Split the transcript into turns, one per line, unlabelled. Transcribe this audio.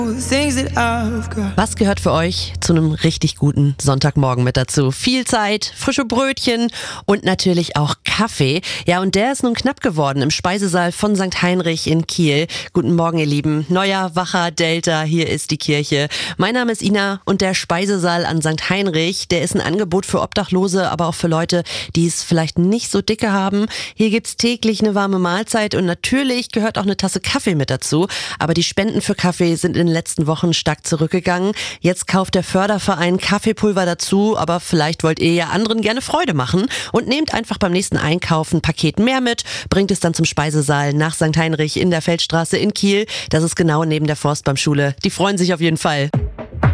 Was gehört für euch zu einem richtig guten Sonntagmorgen mit dazu? Viel Zeit, frische Brötchen und natürlich auch Kaffee. Ja, und der ist nun knapp geworden im Speisesaal von St. Heinrich in Kiel. Guten Morgen, ihr Lieben. Neuer, wacher Delta, hier ist die Kirche. Mein Name ist Ina und der Speisesaal an St. Heinrich, der ist ein Angebot für Obdachlose, aber auch für Leute, die es vielleicht nicht so dicke haben. Hier gibt's täglich eine warme Mahlzeit und natürlich gehört auch eine Tasse Kaffee mit dazu. Aber die Spenden für Kaffee sind in den letzten Wochen stark zurückgegangen. Jetzt kauft der Förderverein Kaffeepulver dazu, aber vielleicht wollt ihr ja anderen gerne Freude machen und nehmt einfach beim nächsten Einkauf ein Paket mehr mit, bringt es dann zum Speisesaal nach St. Heinrich in der Feldstraße in Kiel. Das ist genau neben der Forstbaumschule. Die freuen sich auf jeden Fall.